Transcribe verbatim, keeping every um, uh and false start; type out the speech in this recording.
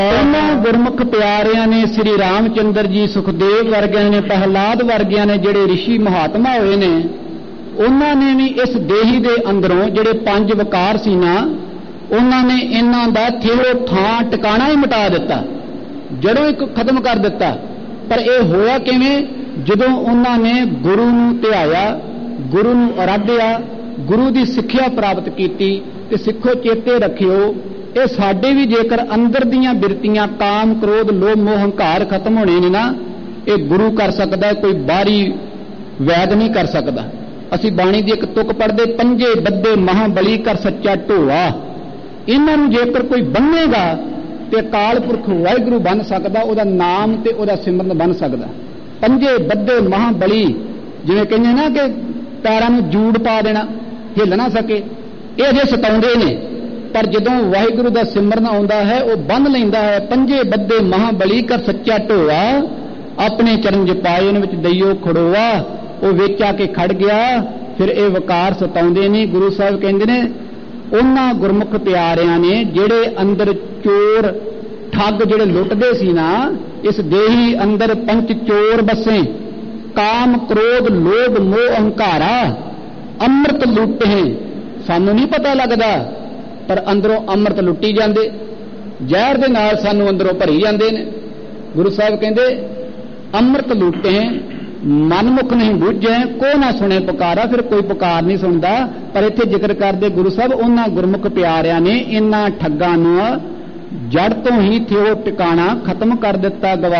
ਉਹਨਾਂ ਗੁਰਮੁਖ ਪਿਆਰਿਆਂ ਨੇ ਸ੍ਰੀ ਰਾਮਚੰਦਰ ਜੀ, ਸੁਖਦੇਵ ਵਰਗਿਆਂ ਨੇ, ਪ੍ਰਹਲਾਦ ਵਰਗਿਆਂ ਨੇ, ਜਿਹੜੇ ਰਿਸ਼ੀ ਮਹਾਤਮਾ ਹੋਏ ਨੇ, ਉਹਨਾਂ ਨੇ ਵੀ ਇਸ ਦੇਹੀ ਦੇ ਅੰਦਰੋਂ ਜਿਹੜੇ ਪੰਜ ਵਿਕਾਰ ਸੀ ਨਾ, ਉਹਨਾਂ ਨੇ ਇਹਨਾਂ ਦਾ ਥੇੜੋ ਥਾਂ ਟਿਕਾਣਾ ਹੀ ਮਿਟਾ ਦਿੱਤਾ, ਜੜੋਂ ਇੱਕ ਖਤਮ ਕਰ ਦਿੱਤਾ। ਪਰ ਇਹ ਹੋਇਆ ਕਿਵੇਂ? ਜਦੋਂ ਉਹਨਾਂ ਨੇ ਗੁਰੂ ਨੂੰ ਧਿਆਇਆ, ਗੁਰੂ ਨੂੰ ਅਰਾਧਿਆ, ਗੁਰੂ ਦੀ ਸਿੱਖਿਆ ਪ੍ਰਾਪਤ ਕੀਤੀ। ਤੇ ਸਿੱਖੋ ਚੇਤੇ ਰੱਖਿਓ, ਇਹ ਸਾਡੇ ਵੀ ਜੇਕਰ ਅੰਦਰ ਦੀਆਂ ਬਿਰਤੀਆਂ ਕਾਮ, ਕ੍ਰੋਧ, ਲੋਭ, ਮੋਹ, ਹੰਕਾਰ ਖਤਮ ਹੋਣੇ ਨੇ ਨਾ, ਇਹ ਗੁਰੂ ਕਰ ਸਕਦਾ, ਕੋਈ ਬਾਹਰੀ ਵੈਦ ਨਹੀਂ ਕਰ ਸਕਦਾ। ਅਸੀਂ ਬਾਣੀ ਦੀ ਇੱਕ ਤੁਕ ਪੜ੍ਹਦੇ, ਪੰਜੇ ਬੱਦੇ ਮਹਾਬਲੀ ਕਰ ਸੱਚਾ ਢੋਆ। ਇਹਨਾਂ ਨੂੰ ਜੇਕਰ ਕੋਈ ਬੰਨੇਗਾ ਤੇ ਅਕਾਲ ਪੁਰਖ ਵਾਹਿਗੁਰੂ ਬਣ ਸਕਦਾ, ਉਹਦਾ ਨਾਮ ਤੇ ਉਹਦਾ ਸਿਮਰਨ ਬਣ ਸਕਦਾ। ਪੰਜੇ ਬੱਦੇ ਮਹਾਬਲੀ, ਜਿਵੇਂ ਕਹਿੰਦੇ ਨਾ ਕਿ ਪੈਰਾਂ ਨੂੰ ਜੂੜ ਪਾ ਦੇਣਾ, ਹਿੱਲ ਨਾ ਸਕੇ, ਇਹ ਜੇ ਸਤਾਉਂਦੇ ਨੇ। ਪਰ ਜਦੋਂ ਵਾਹਿਗੁਰੂ ਦਾ ਸਿਮਰਨ ਆਉਂਦਾ ਹੈ, ਉਹ ਬੰਨ ਲੈਂਦਾ ਹੈ। ਪੰਜੇ ਬੱਦੇ ਮਹਾਬਲੀ ਕਰ ਸੱਚਾ ਢੋਆ, ਆਪਣੇ ਚਰਨ ਜਪਾਏ ਵਿੱਚ ਦਈਓ ਖੜੋਆ। ਉਹ ਵਿੱਚ ਆ ਕੇ ਖੜ ਗਿਆ, ਫਿਰ ਇਹ ਵਿਕਾਰ ਸਤਾਉਂਦੇ ਨਹੀਂ। ਗੁਰੂ ਸਾਹਿਬ ਕਹਿੰਦੇ ਨੇ, ਉਹਨਾਂ ਗੁਰਮੁਖ ਪਿਆਰਿਆਂ ਨੇ ਜਿਹੜੇ ਅੰਦਰ ਚੋਰ ਠੱਗ ਜਿਹੜੇ ਲੁੱਟਦੇ ਸੀ ਨਾ, ਇਸ ਦੇਹੀ ਅੰਦਰ ਪੰਚ ਚੋਰ ਬਸੇ, ਕਾਮ, ਕ੍ਰੋਧ, ਲੋਭ, ਮੋਹ, ਹੰਕਾਰਾ, ਅੰਮ੍ਰਿਤ ਲੁੱਟੇ। ਸਾਨੂੰ ਨਹੀਂ ਪਤਾ ਲੱਗਦਾ, ਪਰ ਅੰਦਰੋਂ ਅੰਮ੍ਰਿਤ ਲੁੱਟੀ ਜਾਂਦੇ, ਜ਼ਹਿਰ ਦੇ ਨਾਲ ਸਾਨੂੰ ਅੰਦਰੋਂ ਭਰੀ ਜਾਂਦੇ ਨੇ। ਗੁਰੂ ਸਾਹਿਬ ਕਹਿੰਦੇ, ਅੰਮ੍ਰਿਤ ਲੁੱਟੇ ਮਨਮੁਖ ਨਹੀਂ ਬੁੱਝੇ, ਕੋ ਨਾ ਸੁਣੇ ਪੁਕਾਰਾ। ਫਿਰ ਕੋਈ ਪੁਕਾਰ ਨਹੀਂ ਸੁਣਦਾ। ਪਰ ਇੱਥੇ ਜ਼ਿਕਰ ਕਰਦੇ ਗੁਰੂ ਸਾਹਿਬ, ਉਹਨਾਂ ਗੁਰਮੁਖ ਪਿਆਰਿਆਂ ਨੇ ਇਹਨਾਂ ਠੱਗਾਂ ਨੂੰ ਜੜ ਤੋਂ ਹੀ ਥਿਓ ਟਿਕਾਣਾ ਖਤਮ ਕਰ ਦਿੱਤਾ, ਗਵਾ